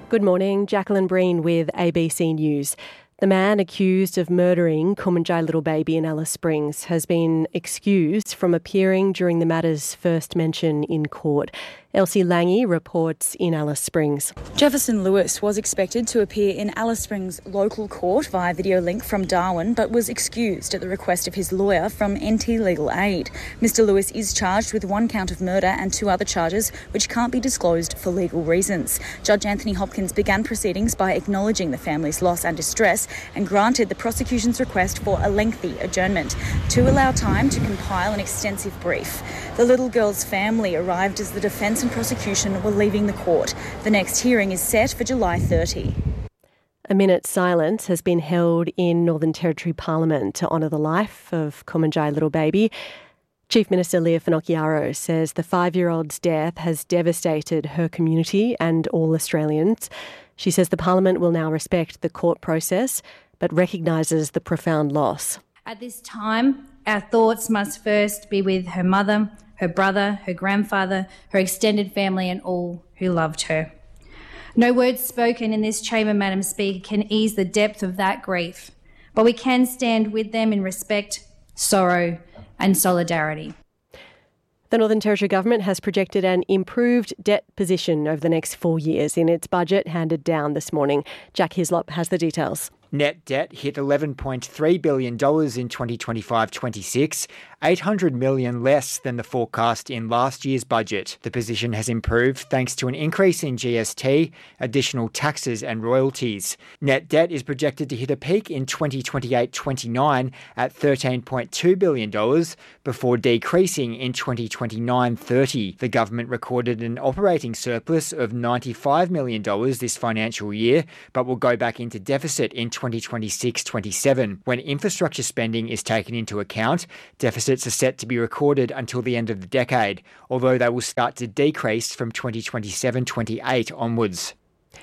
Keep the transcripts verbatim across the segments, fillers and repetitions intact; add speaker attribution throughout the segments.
Speaker 1: Good morning, Jacqueline Breen with A B C News. The man accused of murdering Kumanjai Little Baby in Alice Springs has been excused from appearing during the matter's first mention in court. Elsie Lange reports in Alice Springs.
Speaker 2: Jefferson Lewis was expected to appear in Alice Springs local court via video link from Darwin, but was excused at the request of his lawyer from N T Legal Aid. Mister Lewis is charged with one count of murder and two other charges which can't be disclosed for legal reasons. Judge Anthony Hopkins began proceedings by acknowledging the family's loss and distress and granted the prosecution's request for a lengthy adjournment to allow time to compile an extensive brief. The little girl's family arrived as the defence and prosecution were leaving the court. The next hearing is set for July thirtieth.
Speaker 1: A minute's silence has been held in Northern Territory Parliament to honour the life of Kumanjai Little Baby. Chief Minister Leah Finocchiaro says the five-year-old's death has devastated her community and all Australians. She says the Parliament will now respect the court process but recognises the profound loss.
Speaker 3: At this time, our thoughts must first be with her mother, her brother, her grandfather, her extended family and all who loved her. No words spoken in this chamber, Madam Speaker, can ease the depth of that grief, but we can stand with them in respect, sorrow and solidarity.
Speaker 1: The Northern Territory Government has projected an improved debt position over the next four years in its budget handed down this morning. Jack Hislop has the details.
Speaker 4: Net debt hit eleven point three billion dollars in twenty twenty-five twenty-six, eight hundred million dollars less than the forecast in last year's budget. The position has improved thanks to an increase in G S T, additional taxes and royalties. Net debt is projected to hit a peak in twenty twenty-eight twenty-nine at thirteen point two billion dollars before decreasing in twenty twenty-nine thirty. The government recorded an operating surplus of ninety-five million dollars this financial year, but will go back into deficit in twenty twenty-six twenty-seven. When infrastructure spending is taken into account, deficits are set to be recorded until the end of the decade, although they will start to decrease from twenty twenty-seven twenty-eight onwards.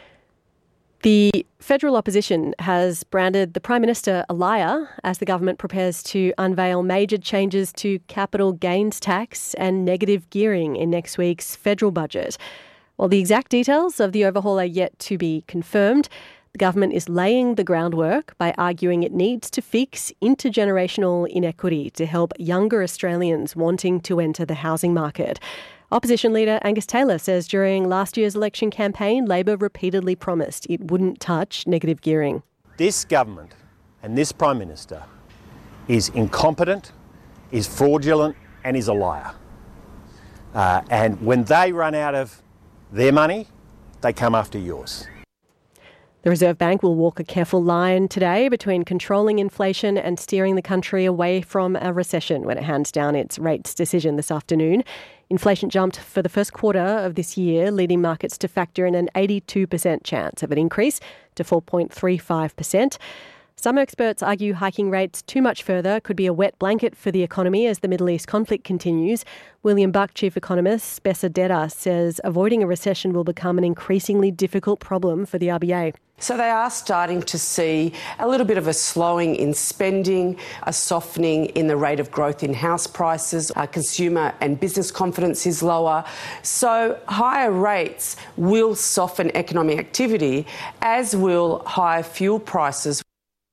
Speaker 1: The federal opposition has branded the Prime Minister a liar as the government prepares to unveil major changes to capital gains tax and negative gearing in next week's federal budget. While the exact details of the overhaul are yet to be confirmed, the government is laying the groundwork by arguing it needs to fix intergenerational inequity to help younger Australians wanting to enter the housing market. Opposition leader Angus Taylor says during last year's election campaign, Labor repeatedly promised it wouldn't touch negative gearing.
Speaker 5: This government and this Prime Minister is incompetent, is fraudulent and is a liar. Uh, and when they run out of their money, they come after yours.
Speaker 1: The Reserve Bank will walk a careful line today between controlling inflation and steering the country away from a recession when it hands down its rates decision this afternoon. Inflation jumped for the first quarter of this year, leading markets to factor in an eighty-two percent chance of an increase to four point three five percent. Some experts argue hiking rates too much further could be a wet blanket for the economy as the Middle East conflict continues. William Buck chief economist Bessa Detta says avoiding a recession will become an increasingly difficult problem for the R B A.
Speaker 6: So they are starting to see a little bit of a slowing in spending, a softening in the rate of growth in house prices, uh, consumer and business confidence is lower. So higher rates will soften economic activity, as will higher fuel prices.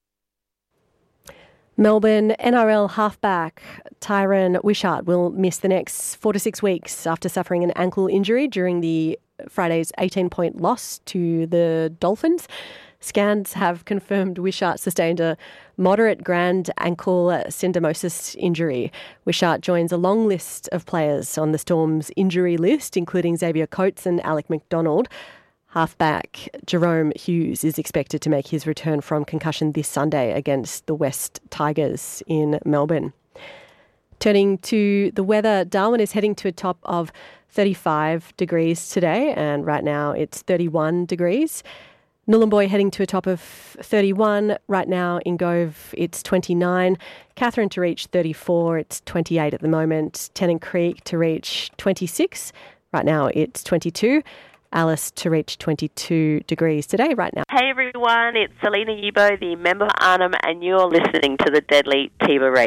Speaker 1: Melbourne N R L halfback Tyran Wishart will miss the next four to six weeks after suffering an ankle injury during the Friday's eighteen-point loss to the Dolphins. Scans have confirmed Wishart sustained a moderate grand ankle syndesmosis injury. Wishart joins a long list of players on the Storm's injury list, including Xavier Coates and Alec McDonald. Halfback Jerome Hughes is expected to make his return from concussion this Sunday against the West Tigers in Melbourne. Turning to the weather, Darwin is heading to a top of thirty-five degrees today, and right now it's thirty-one degrees. Nhulunbuy heading to a top of thirty-one. Right now in Gove it's twenty-nine. Catherine to reach thirty-four. It's twenty-eight at the moment. Tennant Creek to reach twenty-six. Right now it's twenty-two. Alice to reach twenty-two degrees today right now.
Speaker 7: Hey everyone, it's Selena Yibo, the member for Arnhem, and you're listening to the Deadly Tiba Radio.